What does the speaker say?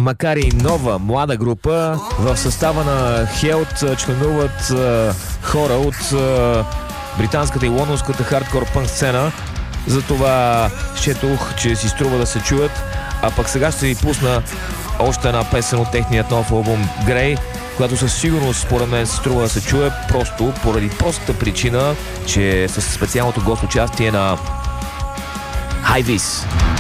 макар и нова, млада група, в състава на Held членуват хора от британската и лондонската хардкор пънк сцена. Затова счетох, че си струва да се чуят. А пък сега ще ви пусна още една песен от техният нов албум Grey, която със сигурност според мен се струва да се чуе, просто поради простата причина, че с специалното гост участие на High Vis.